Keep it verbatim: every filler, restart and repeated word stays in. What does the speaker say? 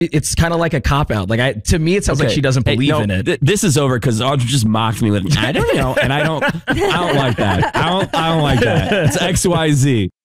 it's kind of like a cop out. Like I, to me, it sounds Okay. like she doesn't Hey, believe no, in it. th- this is over because Audrey just mocked me with I don't know, and I don't, I don't like that. I don't, I don't like that. It's X Y Z.